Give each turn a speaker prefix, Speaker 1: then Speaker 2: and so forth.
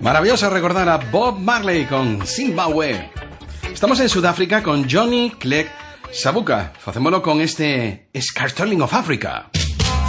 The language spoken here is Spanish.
Speaker 1: Maravilloso recordar a Bob Marley con Zimbabwe. Estamos en Sudáfrica con Johnny Clegg Sabuka. Facémolo con este Scarstoling of Africa.